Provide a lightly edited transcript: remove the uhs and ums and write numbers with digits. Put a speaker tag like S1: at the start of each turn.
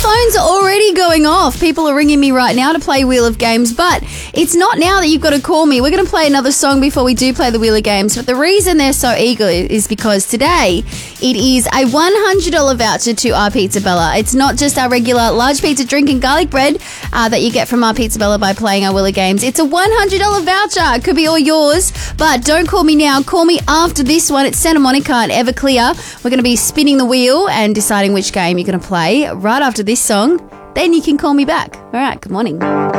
S1: phones are already going off. People are ringing me right now to play Wheel of Games, but it's not now that you've got to call me. We're going to play another song before we do play the Wheel of Games, but the reason they're so eager is because today it is a $100 voucher to Our Pizza Bella. It's not just our regular large pizza, drink and garlic bread that you get from Our Pizza Bella by playing our Wheel of Games. It's a $100 voucher. It could be all yours, but don't call me now. Call me after this one. It's Santa Monica and Everclear. We're going to be spinning the wheel and deciding which game you're going to play right after this song. Then you can call me back. All right, good morning.